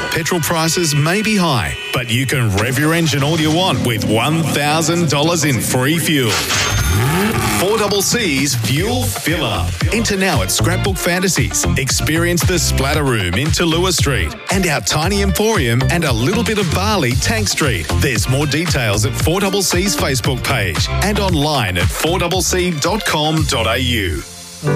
Petrol prices may be high, but you can rev your engine all you want with $1,000 in free fuel. 4CC's Fuel Fill Up. Enter now at Scrapbook Fantasies. Experience the Splatter Room in Tallulah Street and our tiny emporium and a little bit of Bali, Tank Street. There's more details at 4CC's Facebook page and online at 4cc.com.au.